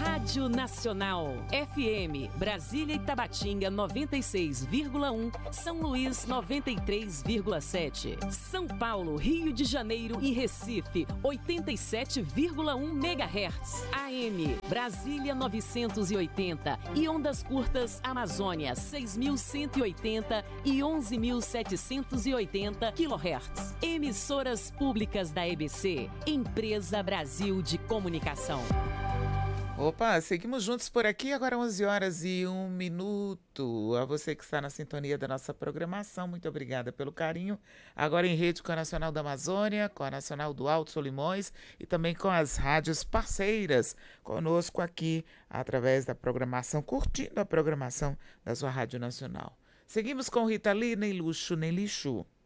Rádio Nacional. FM, Brasília e Tabatinga 96,1, São Luís 93,7. São Paulo, Rio de Janeiro e Recife 87,1 MHz. AM, Brasília 980 e ondas curtas Amazônia 6.180 e 11.780 kHz. Emissoras públicas da EBC, Empresa Brasil de Comunicação. Opa, seguimos juntos por aqui, agora 11h01. A você que está na sintonia da nossa programação, muito obrigada pelo carinho. Agora em rede com a Nacional da Amazônia, com a Nacional do Alto Solimões e também com as rádios parceiras conosco aqui através da programação, curtindo a programação da sua Rádio Nacional. Seguimos com Rita Lee, Nem Luxo, Nem Lixo.